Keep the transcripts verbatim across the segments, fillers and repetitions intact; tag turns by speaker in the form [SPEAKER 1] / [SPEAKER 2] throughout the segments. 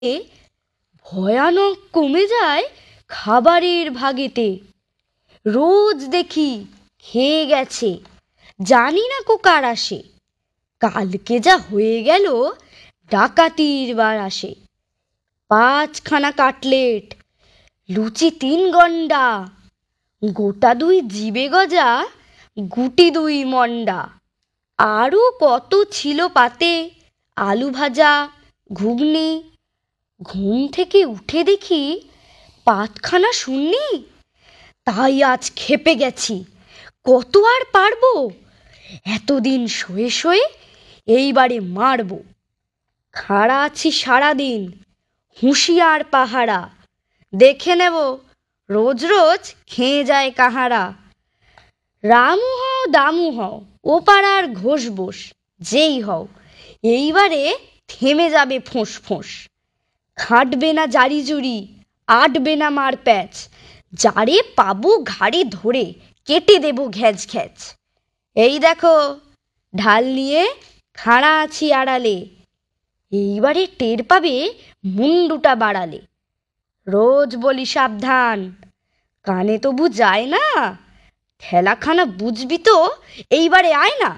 [SPEAKER 1] ভয়ানক কমে যায় খাবারের ভাগেতে। রোজ দেখি খেয়ে গেছে, জানি না কো কার আসে। কালকে যা হয়ে গেল ডাকাতির বার আসে। পাঁচখানা কাটলেট, লুচি তিন গন্ডা, গোটা দুই জিবে গজা, গুটি দুই মন্ডা, আরও কত ছিল পাতে, আলু ভাজা, ঘুগনি। ঘুম থেকে উঠে দেখি পাতখানা শুননি, তাই আজ খেপে গেছি। কত আর পারবো, এতদিন শোয়ে শোয়ে এইবারে মারবো। খাড়া আছি সারাদিন, হুঁশিয়ার পাহারা, দেখে নেব রোজ রোজ খেয়ে যায় কাহারা। রামু হও দামু হও ও পাড়ার ঘোষ বোস, যেই হও এইবারে থেমে যাবে ফোঁস ফোঁস। খাটবে না জারি জুড়ি, আটবে না মার প্যাচ, যারে পাবো ঘাড়ে ধরে কেটে দেব ঘ্যাচ ঘ্যাচ। এই দেখো ঢাল নিয়ে খাড়া আছি আড়ালে, এইবারে টের পাবে মুন্ডুটা বাড়ালে। রোজ বলি সাবধান, কানে তবু যায় না, ঠেলাখানা বুঝবি তো এইবারে আয় না।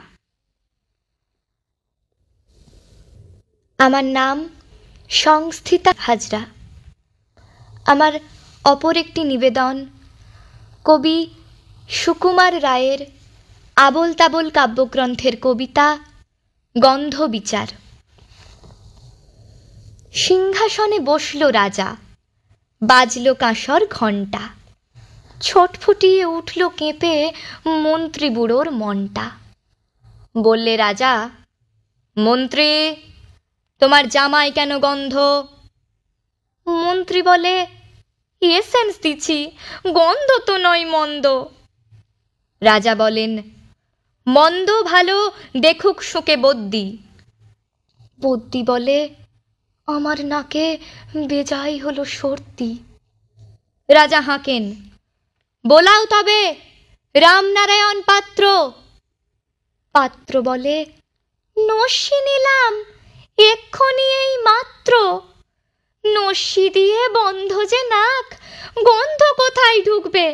[SPEAKER 2] আমার নাম সংস্থিতা হাজরা। আমার অপর একটি নিবেদন কবি সুকুমার রায়ের আবোল তাবোল কাব্যগ্রন্থের কবিতা গন্ধ বিচার। সিংহাসনে বসল রাজা, বাজল কাঁসর ঘণ্টা, ছটফটিয়ে উঠল কেঁপে মন্ত্রী বুড়োর মনটা। বললে রাজা, মন্ত্রী তোমার জামাই কেন গন্ধ? মন্ত্রী বলে, এসেন্স দিছি, গন্ধ তো নয় মন্দ। রাজা বলেন, মন্দ ভালো দেখুক শোকে বদ্যি। বদ্যি বলে, আমার নাকে বেজাই হলো সর্দি। রাজা হাঁকেন, বোলাও তবে রামনারায়ণ পাত্র। পাত্র বলে, নস্যি নিলাম এক্ষুনি এই মাত্র। নস্যি দিয়ে বন্ধ যে নাক, গন্ধ কোথায় ঢুকবে?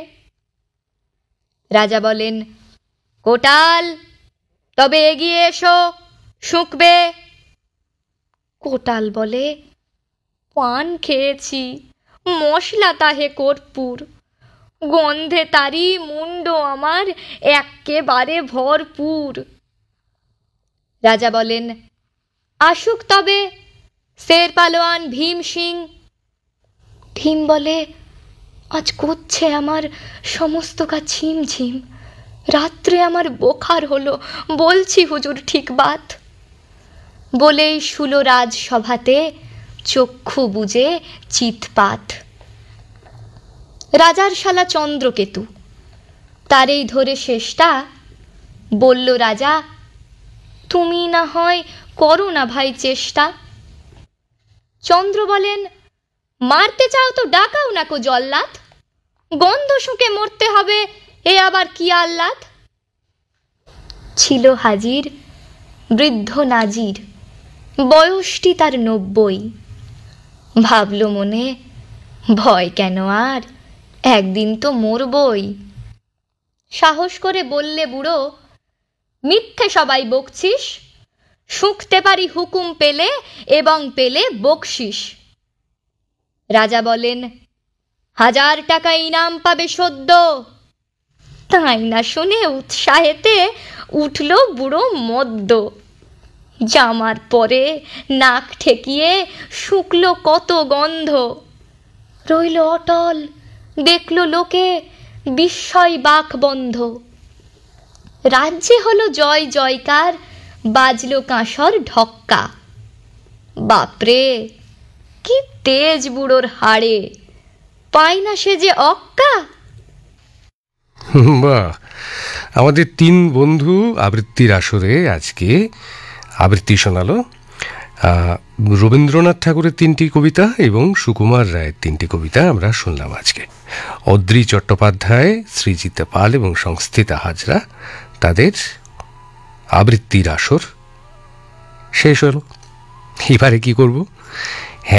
[SPEAKER 2] রাজা বলেন, কোটাল তবে এগিয়ে এসো, শুঁকবে। কোটাল বলে, পান খেয়েছি, মশলা তাহে কর্পূর, গন্ধে তারি মুন্ড আমার এক্কেবারে ভরপুর। রাজা বলেন, আসুক তবে শের পালোয়ান ভীম সিং। ভীম বলে, আজ করছে আমার সমস্ত গা ঝিমঝিম, রাত্রে আমার বোখার হলো, বলছি হুজুর ঠিক বাত। বলেই শুল রাজসভাতে চক্ষু বুজে চিৎপাত। রাজার শালা চন্দ্রকেতু, তারেই ধরে শেষটা। বলল রাজা, তুমি না হয় করো না ভাই চেষ্টা। চন্দ্র বলেন, মারতে চাও তো ডাকাও না কো জল্লাদ, গন্ধ শুঁকে মরতে হবে এ আবার কি আহ্লাদ। ছিল হাজির বৃদ্ধ নাজির, বয়সটি তার নব্বই। ভাবল মনে, ভয় কেন আর, একদিন তো মরবই। সাহস করে বললে বুড়ো, মিথ্যে সবাই বকছিস, শুঁকতে পারি হুকুম পেলে এবং পেলে বকশিস। রাজা বলেন, হাজার টাকা ইনাম পাবে সদ্য। তাই না শুনে উৎসাহেতে উঠল বুড়ো মদ্য। জামার পরে নাক ঠেকিয়ে শুকল কত গন্ধ। রইল অটল, দেখল লোকে বিস্ময় বাক বন্ধ। রাজ্যে হলো জয় জয়কার, বাজল কাঁসর ঢক্কা। বাপরে কি তেজ বুড়োর হাড়ে, পাই না সে যে অক্কা।
[SPEAKER 3] বাহ, আমাদের তিন বন্ধু আবৃত্তির আসরে আজকে আবৃত্তি শোনালো রবীন্দ্রনাথ ঠাকুরের তিনটি কবিতা এবং সুকুমার রায়ের তিনটি কবিতা আমরা শুনলাম আজকে। অদ্রি চট্টোপাধ্যায়, সৃজিতা পাল এবং সংস্থিতা হাজরা, তাদের আবৃত্তির আসর শেষ হলো। এবারে কি করব?